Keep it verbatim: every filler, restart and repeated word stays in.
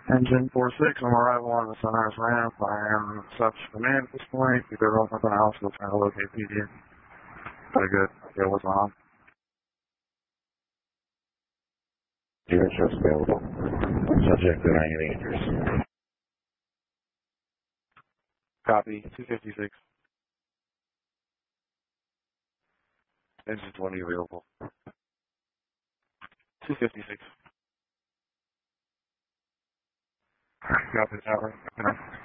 Engine four six on arrival on the Sunrise ramp. I am such command at this point. If they're on something else, we'll try to locate P D. Very good. Yeah, what's on? Zero shows available. Subject to ninety acres. Copy. two fifty-six. Engine twenty available. two fifty-six. Copy, tower.